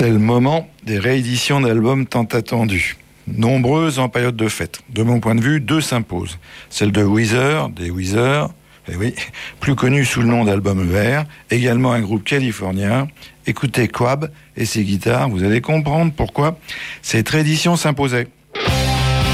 C'est le moment des rééditions d'albums tant attendus. Nombreuses en période de fête. De mon point de vue, deux s'imposent. Celle de Weezer, des Weezer, eh oui, plus connu sous le nom d'Album Vert, également un groupe californien. Écoutez Quab et ses guitares, vous allez comprendre pourquoi cette réédition s'imposait.